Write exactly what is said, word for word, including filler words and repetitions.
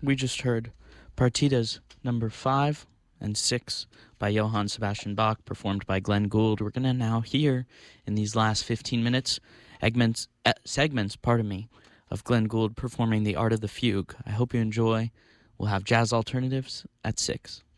we just heard Partitas number five and six by Johann Sebastian Bach, performed by Glenn Gould. We're going to now hear, in these last fifteen minutes, segments, uh, segments, pardon me, of Glenn Gould performing The Art of the Fugue. I hope you enjoy. We'll have jazz alternatives at six.